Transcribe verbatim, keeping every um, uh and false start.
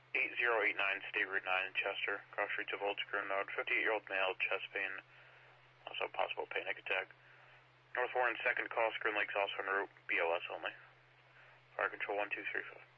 eight zero eight nine State Route nine in Chester, cross streets of Old Screw Road, fifty-eight-year-old male, chest pain, also possible panic attack. North Warren second call, Screw Lakes also en route, B L S only. Fire control one two three five.